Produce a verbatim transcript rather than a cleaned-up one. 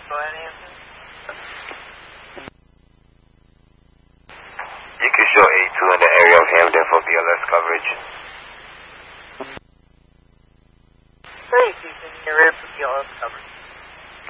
Go ahead, Anthony. You can show A two in the area of Hamden for B L S coverage. Thank you. Can you hear it for B L S coverage?